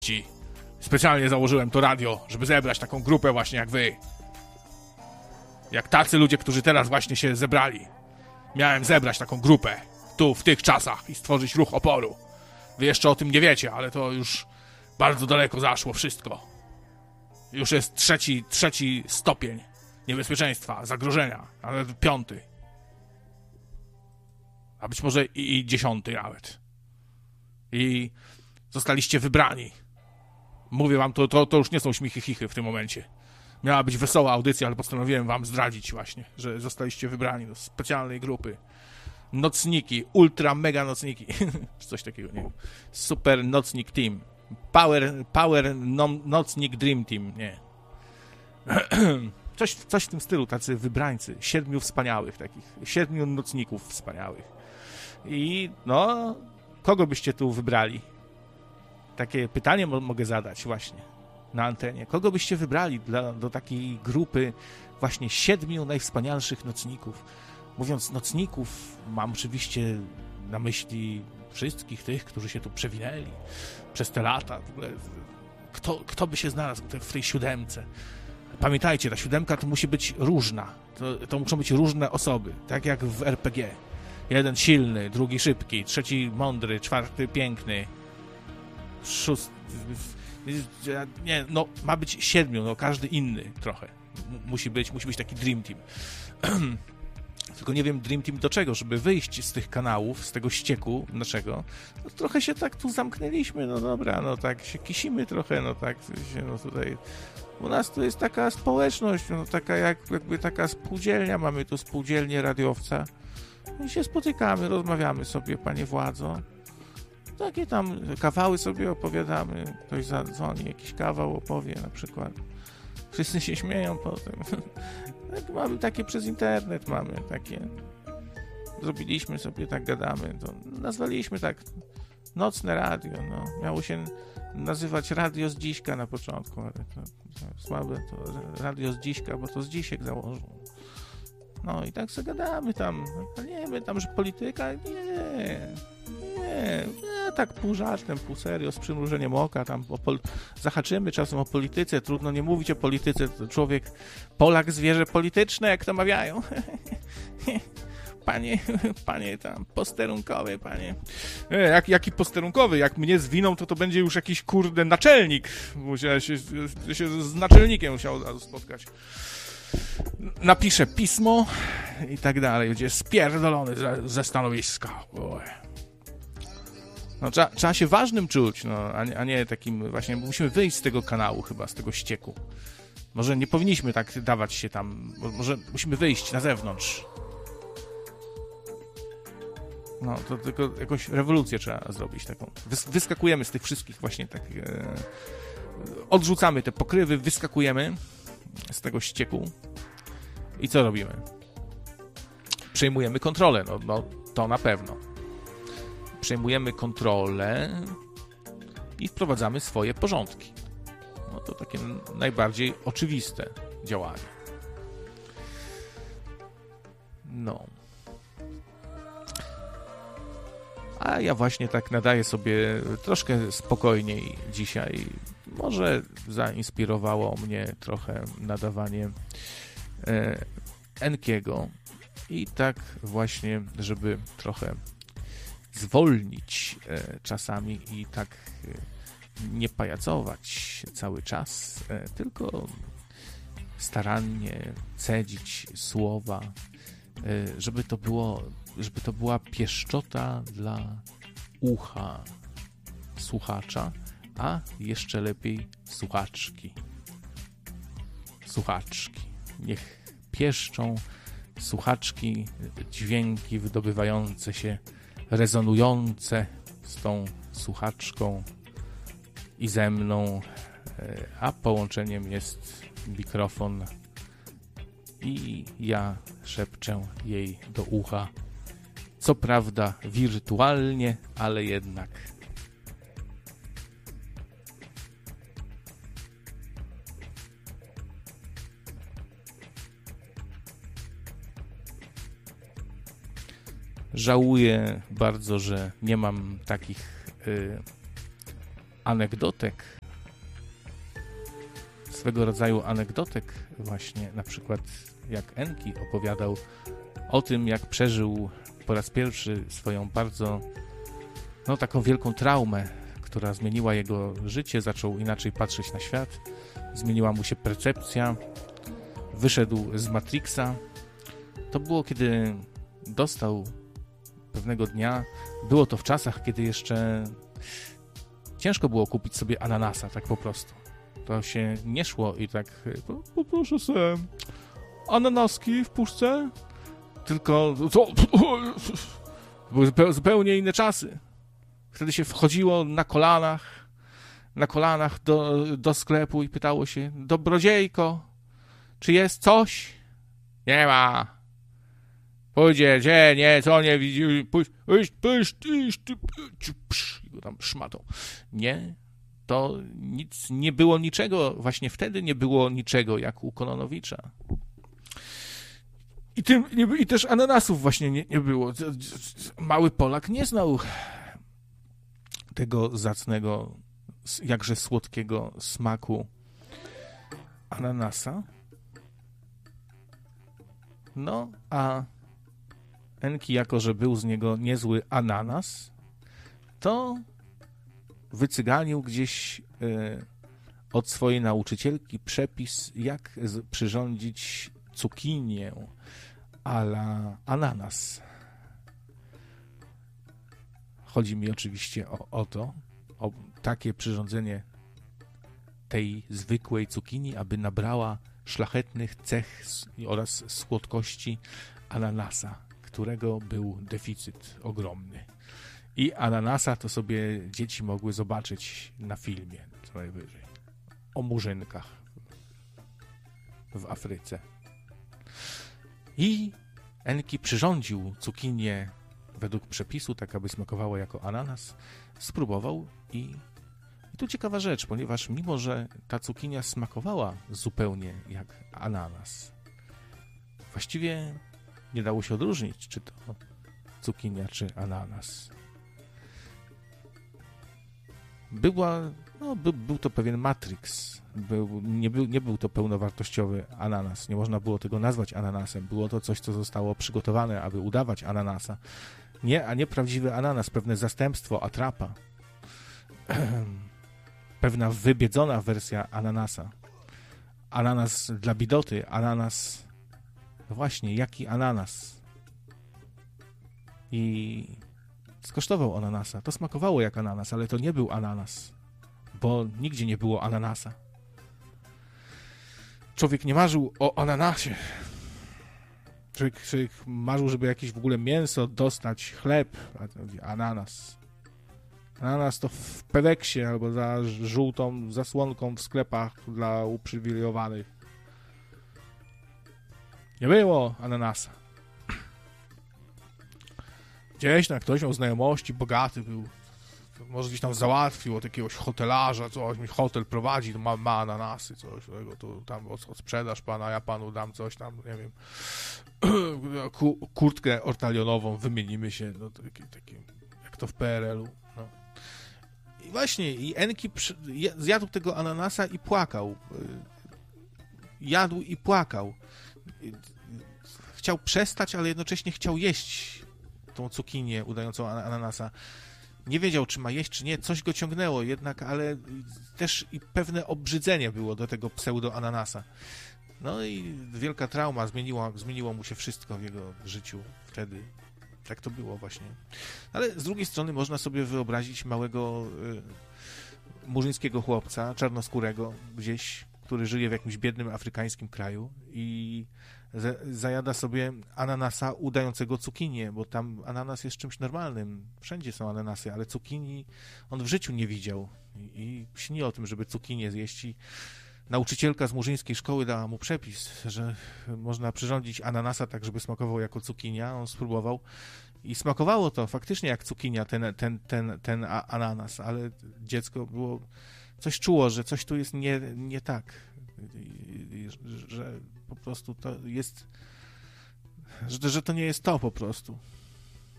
Specjalnie założyłem to radio, żeby zebrać taką grupę właśnie jak wy. Jak tacy ludzie, którzy teraz właśnie się zebrali. Miałem zebrać taką grupę tu, w tych czasach i stworzyć ruch oporu. Wy jeszcze o tym nie wiecie, ale to już bardzo daleko zaszło wszystko. Już jest trzeci stopień niebezpieczeństwa, zagrożenia, a nawet 5. A być może i 10 nawet. I zostaliście wybrani. Mówię wam, to już nie są śmichy chichy w tym momencie. Miała być wesoła audycja, ale postanowiłem wam zdradzić właśnie, że zostaliście wybrani do specjalnej grupy. Nocniki, ultra mega nocniki. Coś takiego, nie wiem. Super nocnik team. Power nocnik dream team, nie. Coś w tym stylu, tacy wybrańcy. 7 wspaniałych takich. 7 nocników wspaniałych. I no, kogo byście tu wybrali? Takie pytanie mogę zadać właśnie na antenie. Kogo byście wybrali do takiej grupy właśnie 7 najwspanialszych nocników? Mówiąc nocników, mam oczywiście na myśli wszystkich tych, którzy się tu przewinęli przez te lata. W ogóle, kto by się znalazł w tej 7? Pamiętajcie, ta 7 to musi być różna. To muszą być różne osoby, tak jak w RPG. 1 silny, 2 szybki, 3 mądry, 4 piękny, 6... Nie, no ma być 7, no każdy inny trochę. Musi być taki Dream Team. Tylko nie wiem Dream Team do czego, żeby wyjść z tych kanałów, z tego ścieku naszego. No, trochę się tak tu zamknęliśmy, no dobra, no tak się kisimy trochę, no tak, no tutaj... U nas tu jest taka społeczność, no taka jakby taka spółdzielnia, mamy tu spółdzielnię radiowca. I się spotykamy, rozmawiamy sobie, panie władzo. Takie tam kawały sobie opowiadamy. Ktoś zadzwoni, jakiś kawał opowie na przykład. Wszyscy się śmieją potem. Mamy takie przez internet, mamy takie. Zrobiliśmy sobie, tak gadamy. To nazwaliśmy tak nocne radio. No. Miało się nazywać Radio z Dziśka na początku, ale to słabe to Radio z Dziśka, bo to z Dzisiek założył. No i tak sobie gadamy tam. Nie wiem, tam, że polityka? Nie, tak pół żartem, pół serio, z przymrużeniem oka, tam zahaczymy czasem o polityce, trudno nie mówić o polityce, to człowiek, Polak, zwierzę polityczne, jak to mawiają. Panie tam, posterunkowy, panie. Jaki posterunkowy? Jak mnie zwiną, to będzie już jakiś, kurde, naczelnik. Musiałem się z naczelnikiem musiał od razu spotkać. Napiszę pismo i tak dalej. Będzie spierdolony ze stanowiska. No, trzeba się ważnym czuć, no, a nie takim właśnie... Musimy wyjść z tego kanału chyba, z tego ścieku. Może nie powinniśmy tak dawać się tam... Może musimy wyjść na zewnątrz. No, to tylko jakąś rewolucję trzeba zrobić taką. Wyskakujemy z tych wszystkich właśnie tak... Odrzucamy te pokrywy, wyskakujemy z tego ścieku. I co robimy? Przejmujemy kontrolę, no to na pewno. Przejmujemy kontrolę i wprowadzamy swoje porządki. No to takie najbardziej oczywiste działanie. No. A ja właśnie tak nadaję sobie troszkę spokojniej dzisiaj. Może zainspirowało mnie trochę nadawanie Enkiego i tak właśnie, żeby trochę zwolnić czasami i tak nie pajacować cały czas, tylko starannie cedzić słowa, żeby to była pieszczota dla ucha słuchacza, a jeszcze lepiej słuchaczki. Niech pieszczą słuchaczki dźwięki wydobywające się, rezonujące z tą słuchaczką i ze mną, a połączeniem jest mikrofon i ja szepczę jej do ucha. Co prawda wirtualnie, ale jednak. Żałuję bardzo, że nie mam takich anegdotek, swego rodzaju anegdotek właśnie, na przykład jak Enki opowiadał o tym, jak przeżył po raz pierwszy swoją bardzo, taką wielką traumę, która zmieniła jego życie, zaczął inaczej patrzeć na świat, zmieniła mu się percepcja, wyszedł z Matrixa. To było, kiedy dostał pewnego dnia, było to w czasach, kiedy jeszcze ciężko było kupić sobie ananasa, tak po prostu. To się nie szło i tak, poproszę sobie ananaski w puszce, tylko były zupełnie inne czasy. Wtedy się wchodziło na kolanach do sklepu i pytało się: dobrodziejko, czy jest coś? Nie ma. Pójdzie, gdzie, nie, co nie widzi, pójść, i go tam szmatą. Nie, to nic, nie było niczego, właśnie wtedy nie było niczego jak u Kononowicza. I też ananasów właśnie nie było. Mały Polak nie znał tego zacnego, jakże słodkiego smaku ananasa. No, a Enki, jako że był z niego niezły ananas, to wycyganił gdzieś od swojej nauczycielki przepis, jak przyrządzić cukinię a la ananas. Chodzi mi oczywiście o takie przyrządzenie tej zwykłej cukinii, aby nabrała szlachetnych cech oraz słodkości ananasa, którego był deficyt ogromny. I ananasa to sobie dzieci mogły zobaczyć na filmie, co najwyżej. O murzynkach w Afryce. I Enki przyrządził cukinię według przepisu, tak aby smakowała jako ananas. Spróbował i tu ciekawa rzecz, ponieważ mimo, że ta cukinia smakowała zupełnie jak ananas, właściwie nie dało się odróżnić, czy to cukinia, czy ananas. Był to pewien Matrix. Nie był to pełnowartościowy ananas. Nie można było tego nazwać ananasem. Było to coś, co zostało przygotowane, aby udawać ananasa. A nie prawdziwy ananas, pewne zastępstwo, atrapa. Pewna wybiedzona wersja ananasa. Ananas dla bidoty, ananas... No właśnie, jaki ananas? I skosztował ananasa. To smakowało jak ananas, ale to nie był ananas, bo nigdzie nie było ananasa. Człowiek nie marzył o ananasie. Człowiek marzył, żeby jakieś w ogóle mięso dostać, chleb, a to mówi ananas. Ananas to w Peweksie albo za żółtą zasłonką w sklepach dla uprzywilejowanych. Nie było ananasa. Gdzieś tam ktoś miał znajomości, bogaty był, może gdzieś tam załatwił od jakiegoś hotelarza, coś, mi hotel prowadzi, to ma ananasy, coś, to tam odsprzedaż pana, ja panu dam coś tam, nie wiem, kurtkę ortalionową, wymienimy się, no takie jak to w PRL-u. No. I właśnie, i Enki zjadł tego ananasa i płakał. Jadł i płakał. Chciał przestać, ale jednocześnie chciał jeść tą cukinię udającą ananasa. Nie wiedział, czy ma jeść, czy nie. Coś go ciągnęło jednak, ale też i pewne obrzydzenie było do tego pseudo-ananasa. No i wielka trauma, zmieniło mu się wszystko w jego życiu wtedy. Tak to było właśnie. Ale z drugiej strony można sobie wyobrazić małego murzyńskiego chłopca, czarnoskórego gdzieś, który żyje w jakimś biednym afrykańskim kraju i zajada sobie ananasa udającego cukinię, bo tam ananas jest czymś normalnym. Wszędzie są ananasy, ale cukinii on w życiu nie widział. I śni o tym, żeby cukinię zjeść. I nauczycielka z murzyńskiej szkoły dała mu przepis, że można przyrządzić ananasa tak, żeby smakował jako cukinia. On spróbował i smakowało to faktycznie jak cukinia, ten ananas, ale dziecko coś czuło, że coś tu jest nie tak. Że po prostu to jest, że to nie jest to po prostu.